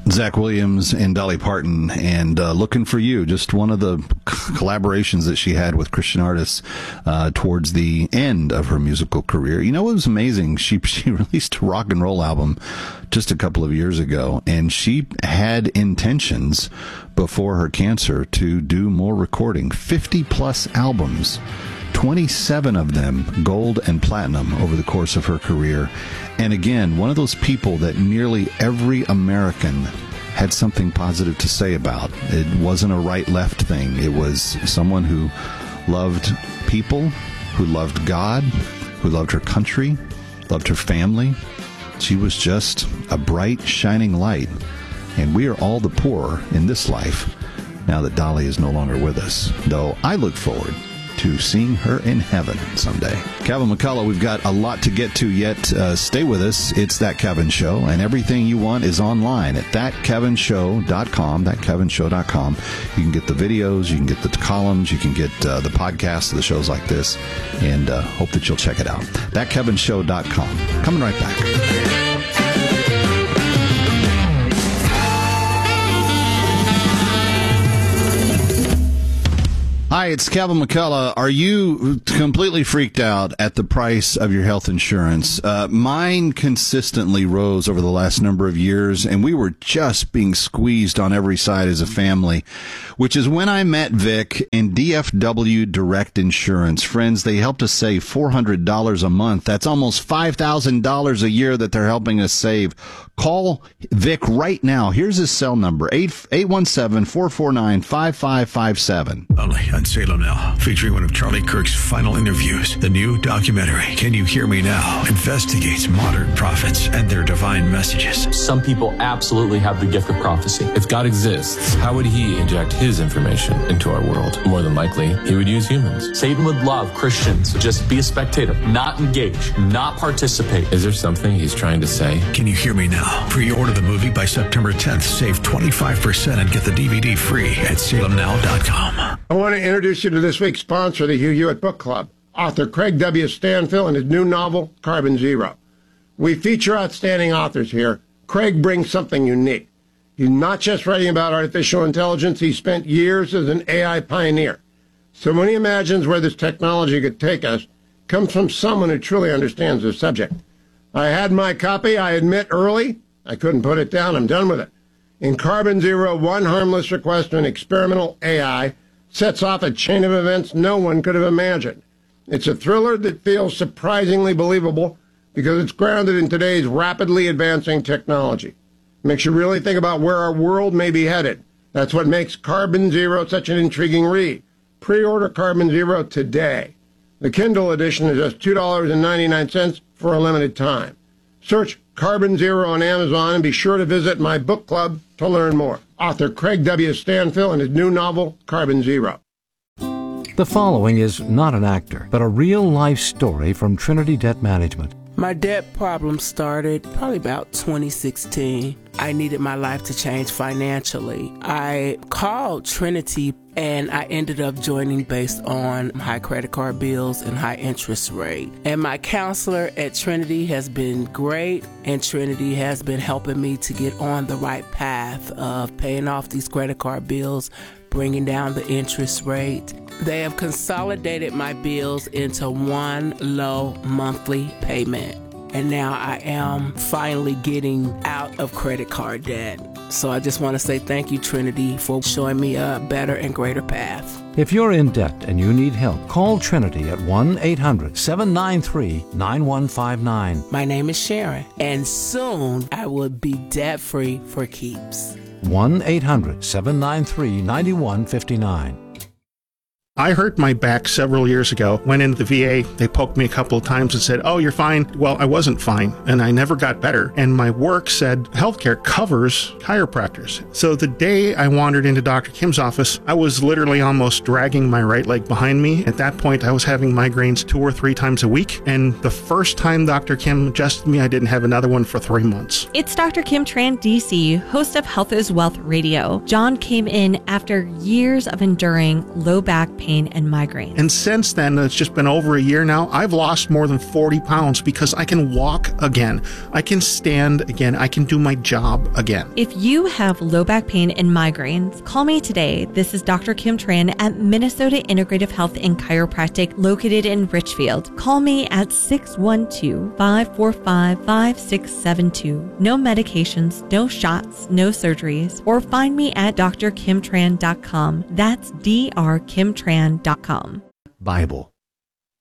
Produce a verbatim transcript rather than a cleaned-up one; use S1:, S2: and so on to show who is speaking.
S1: Zach Williams and Dolly Parton, and uh, Looking for You, just one of the collaborations that she had with Christian artists uh, towards the end of her musical career. You know, it was amazing. She she released a rock and roll album just a couple of years ago, and she had intentions before her cancer to do more recording, fifty plus albums, twenty-seven of them gold and platinum over the course of her career. And again, one of those people that nearly every American had something positive to say about. It wasn't a right-left thing. It was someone who loved people, who loved God, who loved her country, loved her family. She was just a bright, shining light. And we are all the poorer in this life now that Dolly is no longer with us, though I look forward to seeing her in heaven someday. Kevin McCullough, we've got a lot to get to yet. Uh, stay with us. It's That Kevin Show, and everything you want is online at that kevin show dot com, that kevin show dot com. You can get the videos, you can get the columns, you can get uh, the podcasts of the shows like this, and uh, hope that you'll check it out. that kevin show dot com. Coming right back. Hi, it's Kevin McCullough. Are you completely freaked out at the price of your health insurance? Uh, mine consistently rose over the last number of years, and we were just being squeezed on every side as a family, which is when I met Vic in D F W Direct Insurance. Friends, they helped us save four hundred dollars a month. That's almost five thousand dollars a year that they're helping us save. Call Vic right now. Here's his cell number, eight one seven, four four nine, five five five seven.
S2: Only on Salem Now, featuring one of Charlie Kirk's final interviews. The new documentary, Can You Hear Me Now?, investigates modern prophets and their divine messages.
S3: Some people absolutely have the gift of prophecy. If God exists, how would he inject his information into our world? More than likely, he would use humans. Satan would love Christians to just be a spectator, not engage, not participate. Is there something he's trying to say?
S2: Can You Hear Me Now? Pre-order the movie by September tenth. Save twenty-five percent and get the D V D free at salem now dot com.
S4: I want to introduce you to this week's sponsor, the Hugh Hewitt Book Club, author Craig W. Stanfill and his new novel, Carbon Zero. We feature outstanding authors here. Craig brings something unique. He's not just writing about artificial intelligence. He spent years as an A I pioneer. So when he imagines where this technology could take us, it comes from someone who truly understands the subject. I had my copy, I admit, early. I couldn't put it down. I'm done with it. In Carbon Zero, one harmless request to an experimental A I sets off a chain of events no one could have imagined. It's a thriller that feels surprisingly believable because it's grounded in today's rapidly advancing technology. It makes you really think about where our world may be headed. That's what makes Carbon Zero such an intriguing read. Pre-order Carbon Zero today. The Kindle edition is just two dollars and ninety-nine cents for a limited time. Search Carbon Zero on Amazon and be sure to visit my book club to learn more. Author Craig W. Stanfill and his new novel, Carbon Zero.
S5: The following is not an actor, but a real-life story from Trinity Debt Management.
S6: My debt problem started probably about twenty sixteen. I needed my life to change financially. I called Trinity and I ended up joining based on high credit card bills and high interest rate. And my counselor at Trinity has been great, and Trinity has been helping me to get on the right path of paying off these credit card bills, bringing down the interest rate. They have consolidated my bills into one low monthly payment. And now I am finally getting out of credit card debt. So I just want to say thank you, Trinity, for showing me a better and greater path.
S5: If you're in debt and you need help, call Trinity at one eight hundred, seven nine three, nine one five nine.
S6: My name is Sharon, and soon I will be debt-free for keeps.
S5: one eight hundred, seven nine three, nine one five nine.
S7: I hurt my back several years ago, went into the V A, they poked me a couple of times and said, oh, you're fine. Well, I wasn't fine, and I never got better. And my work said healthcare covers chiropractors. So the day I wandered into Doctor Kim's office, I was literally almost dragging my right leg behind me. At that point, I was having migraines two or three times a week. And the first time Doctor Kim adjusted me, I didn't have another one for three months.
S8: It's Doctor Kim Tran, D C, host of Health is Wealth Radio. John came in after years of enduring low back pain pain and migraines.
S7: And since then, it's just been over a year now, I've lost more than forty pounds because I can walk again. I can stand again. I can do my job again.
S8: If you have low back pain and migraines, call me today. This is Doctor Kim Tran at Minnesota Integrative Health and Chiropractic located in Richfield. Call me at six one two, five four five, five six seven two. No medications, no shots, no surgeries. Or find me at d r kim tran dot com. That's d r kim tran dot com.
S5: Bible.